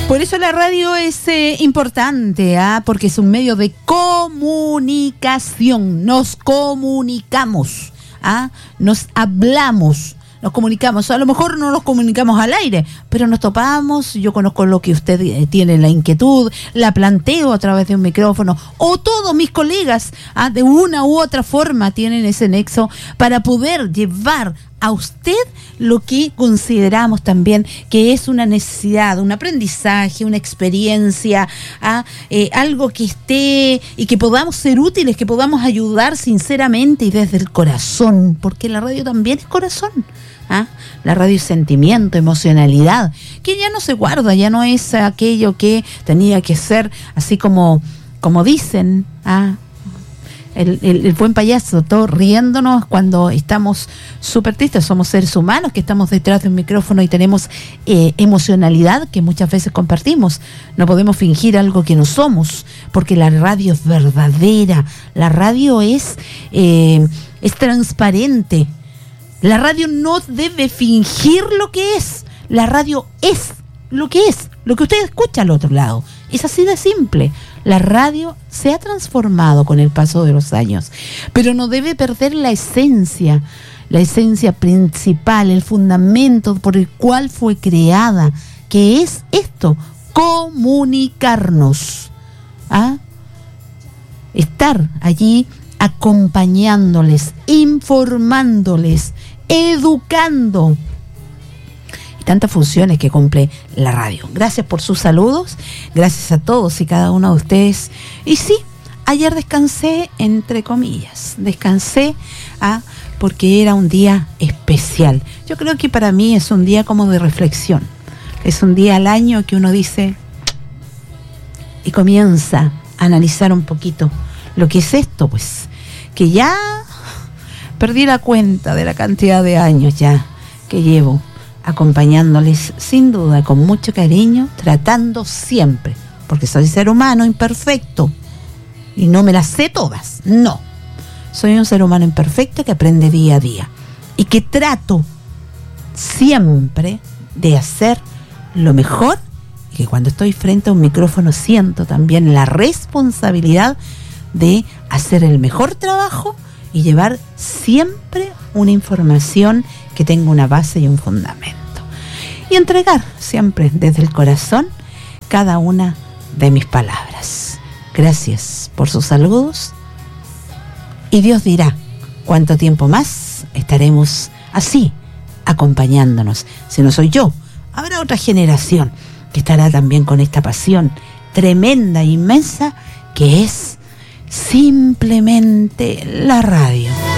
Por eso la radio es importante, porque es un medio de comunicación. Nos comunicamos, nos hablamos, nos comunicamos. A lo mejor no nos comunicamos al aire, pero nos topamos. Yo conozco lo que usted tiene, la inquietud, la planteo a través de un micrófono, o todos mis colegas de una u otra forma tienen ese nexo para poder llevar a usted lo que consideramos también que es una necesidad, un aprendizaje, una experiencia, algo que esté y que podamos ser útiles, que podamos ayudar sinceramente y desde el corazón, porque la radio también es corazón. La radio es sentimiento, emocionalidad, que ya no se guarda, ya no es aquello que tenía que ser así como dicen, el buen payaso, todos riéndonos cuando estamos súper tristes. Somos seres humanos que estamos detrás de un micrófono y tenemos emocionalidad que muchas veces compartimos. No podemos fingir algo que no somos, porque la radio es verdadera, la radio es transparente. La radio no debe fingir lo que es. La radio es lo que es, lo que usted escucha al otro lado. Es así de simple. La radio se ha transformado con el paso de los años, pero no debe perder la esencia principal, el fundamento por el cual fue creada, que es esto: comunicarnos, estar allí acompañándoles, informándoles, educando. Y tantas funciones que cumple la radio. Gracias por sus saludos, gracias a todos y cada uno de ustedes. Y sí, ayer descansé, entre comillas, porque era un día especial. Yo creo que para mí es un día como de reflexión. Es un día al año que uno dice y comienza a analizar un poquito lo que es esto, pues, que ya perdí la cuenta de la cantidad de años ya que llevo acompañándoles, sin duda, con mucho cariño, tratando siempre, porque soy ser humano imperfecto y no me las sé todas, no, soy un ser humano imperfecto que aprende día a día y que trato siempre de hacer lo mejor, y que cuando estoy frente a un micrófono siento también la responsabilidad de hacer el mejor trabajo y llevar siempre una información que tenga una base y un fundamento. Y entregar siempre desde el corazón cada una de mis palabras. Gracias por sus saludos. Y Dios dirá cuánto tiempo más estaremos así, acompañándonos. Si no soy yo, habrá otra generación que estará también con esta pasión tremenda e inmensa que es simplemente la radio.